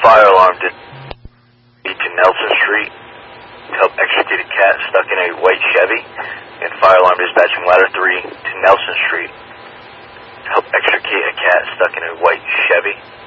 Fire alarm to Nelson Street to help extricate a cat stuck in a white Chevy. And fire alarm dispatching ladder 3 to Nelson Street to help extricate a cat stuck in a white Chevy.